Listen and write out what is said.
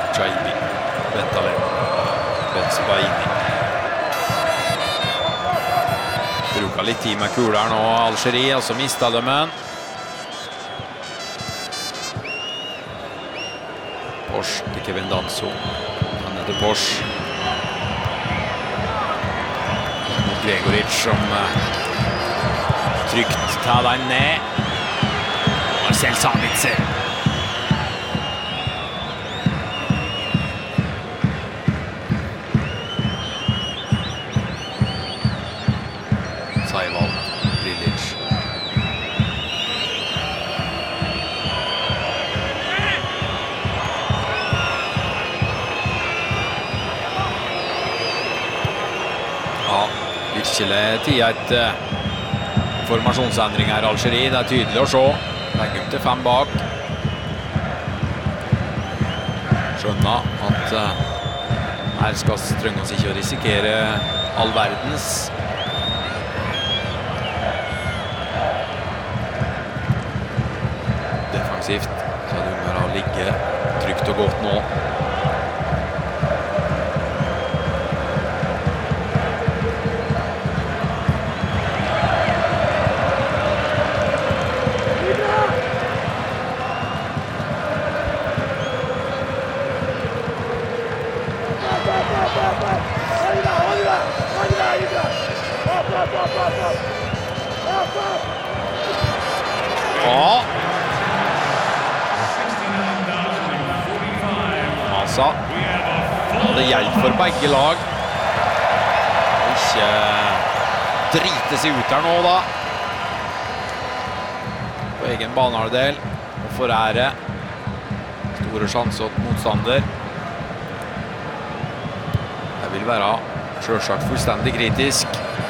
Chaibi, Bentaleb, Betsbaini. Bruker litt tid med kula her nå, Algerie, og så mistet de den. Porsche til Kevin Danso. Han til Porsche. Gregoric som trygt tar den ned. Marcel Sabitzer. Saival, Lilic. Ja, virkelig tid et formasjonsendring her, Algerie. Det tydelig å se. Legger opp til 5 bak. Skjønner at her skal Strøngås ikke å risikere all verdens. Defensivt, så det må å ligge trygt og godt nå. Ja. Masa. Det gjelder for begge lag. Ikke drite seg ut her nå da. På egen banehalvdel. Og forære. Store sjanser til motstander. Det vil være selvsagt fullstendig kritisk.